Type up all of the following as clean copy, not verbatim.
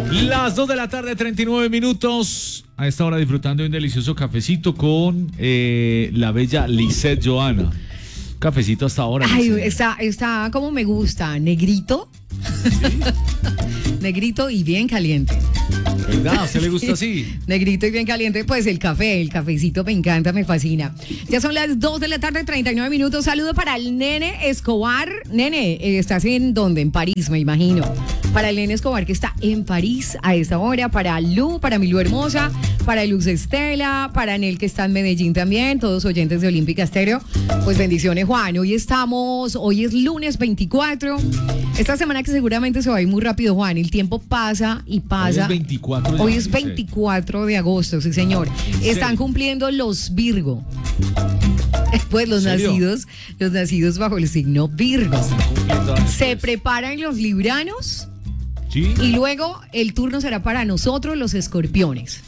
Las 2 de la tarde, 39 minutos. A esta hora disfrutando de un delicioso cafecito con la bella Lisette Johanna. Cafecito hasta ahora. Ay, está como me gusta, negrito. ¿Sí? Negrito y bien caliente. ¿Verdad? ¿A usted le gusta así? Negrito y bien caliente. Pues el cafecito me encanta, me fascina. Ya son las 2 de la tarde, 39 minutos. Saludo para el Nene Escobar. Nene, ¿estás en dónde? En París, me imagino. Para el Nene Escobar que está en París a esta hora. Para Lu, para mi Lu hermosa. Para Luz Estela. Para Nel que está en Medellín también. Todos oyentes de Olímpica Estéreo. Pues bendiciones, Juan. Hoy es lunes 24. Esta semana que seguramente se va a ir muy rápido, Juan. El tiempo pasa y pasa. Hoy es 24 de agosto, sí, señor. Están cumpliendo los Virgo. Pues los nacidos bajo el signo Virgo. Se preparan los libranos. ¿Sí? Y luego el turno será para nosotros, los escorpiones.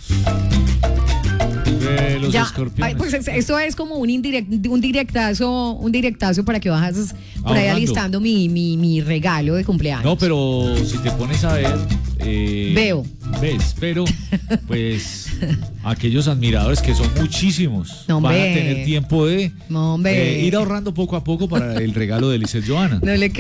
Los escorpiones. Pues esto es como un directazo para que bajas por ahí alistando mi regalo de cumpleaños. No, pero si te pones a ver... ves, pero pues aquellos admiradores que son muchísimos van a tener tiempo de ir ahorrando poco a poco para el regalo de Lisette Johanna. No le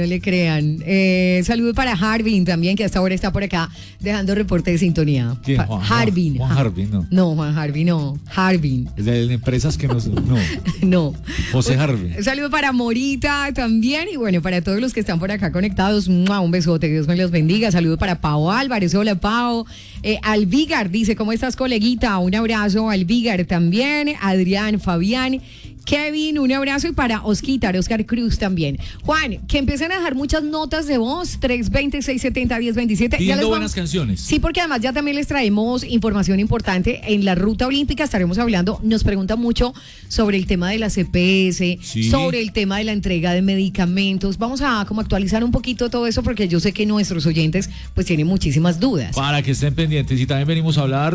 crean. Saludo para Harvin también, que hasta ahora está por acá dejando reporte de sintonía. ¿Quién? Harvin. Juan Harvin, no. No, Juan Harvin, no. Harvin. Es de empresas que no. No. José Harvin. Un saludo para Morita también y bueno, para todos los que están por acá conectados, un besote, Dios me los bendiga. Saludo para Pao Álvarez, hola Pao. Alvigar dice, ¿cómo estás, coleguita? Un abrazo, Alvigar también. Adrián, Fabián, Kevin, un abrazo y para Oscar Cruz también. Juan, que empiecen a dejar muchas notas de voz, 320-670-1027. Pidiendo buenas canciones. Sí, porque además ya también les traemos información importante. En la ruta olímpica estaremos hablando, nos preguntan mucho sobre el tema de la CPS, sobre el tema de la entrega de medicamentos. Vamos a como actualizar un poquito todo eso porque yo sé que nuestros oyentes pues tienen muchísimas dudas. Para que estén pendientes y también venimos a hablar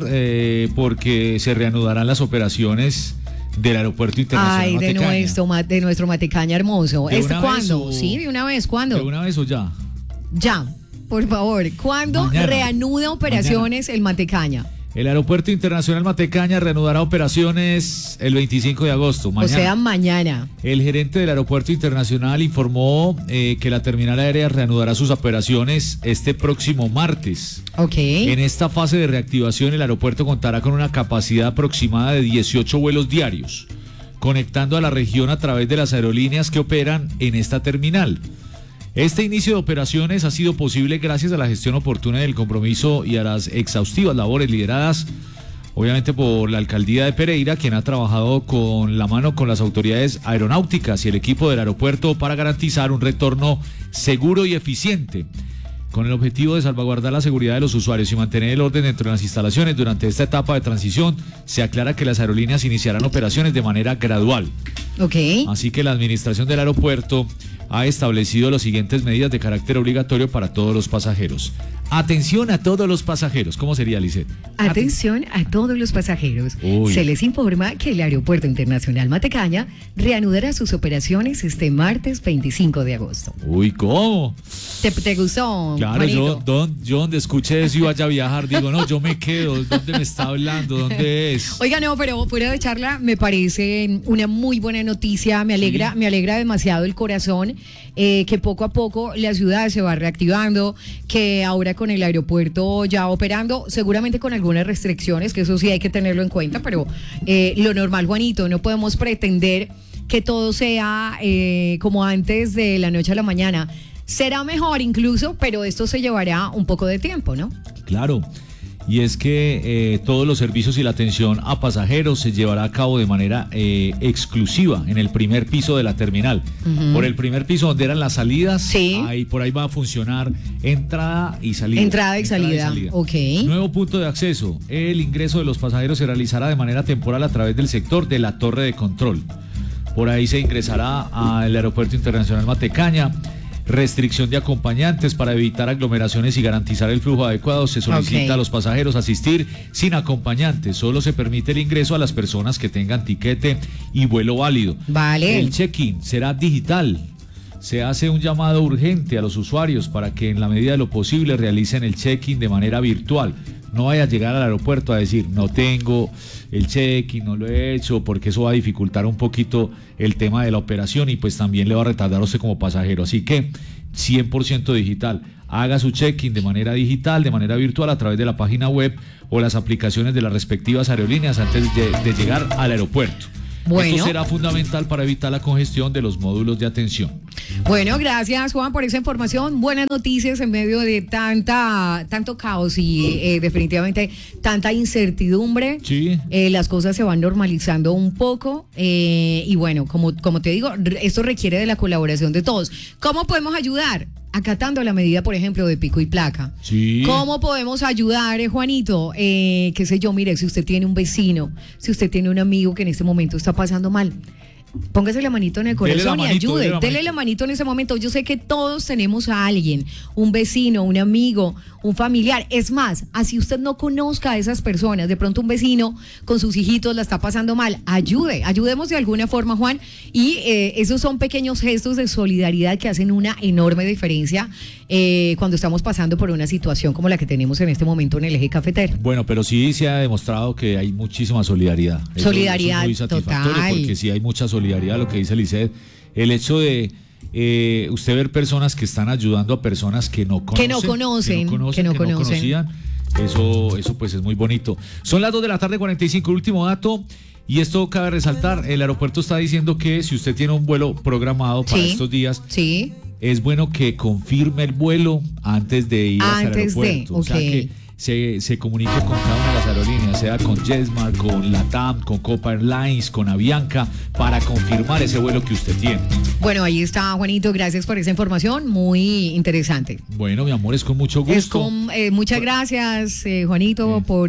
porque se reanudarán las operaciones del Aeropuerto Internacional Matecaña. De nuestro Matecaña hermoso. ¿Cuándo? Sí, de una vez, ¿cuándo? ¿De una vez o ya? Ya, por favor. ¿Cuándo reanuda operaciones el Matecaña? El Aeropuerto Internacional Matecaña reanudará operaciones el 25 de agosto. Mañana. O sea, mañana. El gerente del Aeropuerto Internacional informó que la terminal aérea reanudará sus operaciones este próximo martes. Ok. En esta fase de reactivación, el aeropuerto contará con una capacidad aproximada de 18 vuelos diarios, conectando a la región a través de las aerolíneas que operan en esta terminal. Este inicio de operaciones ha sido posible gracias a la gestión oportuna del compromiso y a las exhaustivas labores lideradas, obviamente por la alcaldía de Pereira, quien ha trabajado con la mano con las autoridades aeronáuticas y el equipo del aeropuerto para garantizar un retorno seguro y eficiente. Con el objetivo de salvaguardar la seguridad de los usuarios y mantener el orden dentro de las instalaciones durante esta etapa de transición, se aclara que las aerolíneas iniciarán operaciones de manera gradual. Okay. Así que la administración del aeropuerto ha establecido las siguientes medidas de carácter obligatorio para todos los pasajeros. Atención a todos los pasajeros. ¿Cómo sería, Lisette? Atención a todos los pasajeros. Se les informa que el Aeropuerto Internacional Matecaña reanudará sus operaciones este martes 25 de agosto. Uy, ¿cómo? ¿Te gustó? Claro, Juanito? yo donde escuché eso y vaya a viajar, digo, no, yo me quedo. ¿Dónde me está hablando? ¿Dónde es? Oiga, no, pero fuera de charla, me parece una muy buena noticia. Me alegra demasiado el corazón que poco a poco la ciudad se va reactivando, que ahora con el aeropuerto ya operando, seguramente con algunas restricciones, que eso sí hay que tenerlo en cuenta, pero lo normal, Juanito, no podemos pretender que todo sea como antes de la noche a la mañana. Será mejor incluso, pero esto se llevará un poco de tiempo, ¿no? Claro. Y es que todos los servicios y la atención a pasajeros se llevará a cabo de manera exclusiva en el primer piso de la terminal. Por el primer piso donde eran las salidas, por ahí va a funcionar entrada y salida. Entrada y salida. Ok. Nuevo punto de acceso. El ingreso de los pasajeros se realizará de manera temporal a través del sector de la torre de control. Por ahí se ingresará al Aeropuerto Internacional Matecaña. Restricción de acompañantes para evitar aglomeraciones y garantizar el flujo adecuado. Se solicita a los pasajeros asistir sin acompañantes. Solo se permite el ingreso a las personas que tengan tiquete y vuelo válido. Vale. El check-in será digital. se hace un llamado urgente a los usuarios para que en la medida de lo posible realicen el check-in de manera virtual. No vaya a llegar al aeropuerto a decir, no tengo el check-in, no lo he hecho, porque eso va a dificultar un poquito el tema de la operación y pues también le va a retardar a usted como pasajero. Así que 100% digital. Haga su check-in de manera digital, de manera virtual, a través de la página web o las aplicaciones de las respectivas aerolíneas antes de llegar al aeropuerto. Bueno. Esto será fundamental para evitar la congestión de los módulos de atención. Bueno, gracias Juan por esa información. Buenas noticias en medio de tanto caos y definitivamente tanta incertidumbre. Sí. Las cosas se van normalizando un poco y bueno, como te digo, esto requiere de la colaboración de todos. ¿Cómo podemos ayudar? Acatando la medida, por ejemplo, de pico y placa. Sí. ¿Cómo podemos ayudar, Juanito? Qué sé yo, mire, si usted tiene un vecino, si usted tiene un amigo que en este momento está pasando mal, póngase la manito en el corazón y ayude. Dele la manito en ese momento. Yo sé que todos tenemos a alguien, un vecino, un amigo, un familiar. Es más, así usted no conozca a esas personas, de pronto un vecino con sus hijitos la está pasando mal, ayudemos de alguna forma, Juan. Y esos son pequeños gestos de solidaridad que hacen una enorme diferencia cuando estamos pasando por una situación como la que tenemos en este momento en el eje cafetero. Bueno, pero sí se ha demostrado que hay muchísima solidaridad. Solidaridad, eso es muy satisfactorio, total. porque sí hay mucha solidaridad, lo que dice Lisset. El hecho de usted ver personas que están ayudando a personas que no conocen, que no conocían, eso pues es muy bonito. Son las 2:45 p.m, último dato. Y esto cabe resaltar, el aeropuerto está diciendo que si usted tiene un vuelo programado para estos días, es bueno que confirme el vuelo antes de ir hasta el aeropuerto. O sea, que se comunique con cada una de las aerolíneas, sea con JetSmart, con LATAM, con Copa Airlines, con Avianca, para confirmar ese vuelo que usted tiene. Bueno, ahí está, Juanito, gracias por esa información, muy interesante. Bueno, mi amor, es con mucho gusto. Muchas gracias, Juanito, por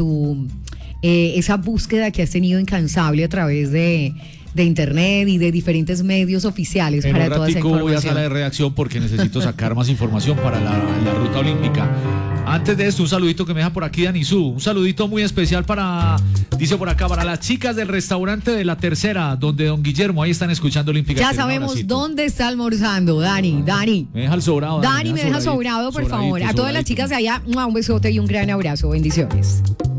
esa búsqueda que has tenido incansable a través de internet y de diferentes medios oficiales para toda esa información. Voy a sala de redacción porque necesito sacar más información para la ruta olímpica. Antes de esto, un saludito que me deja por aquí Dani Su, un saludito muy especial dice por acá, para las chicas del restaurante de La Tercera, donde don Guillermo, ahí están escuchando Olímpica. Ya sabemos dónde está almorzando, Dani. Me deja el sobrado. Dani, me deja sobrado, por favor. A todas las chicas de allá, un besote y un gran abrazo. Bendiciones.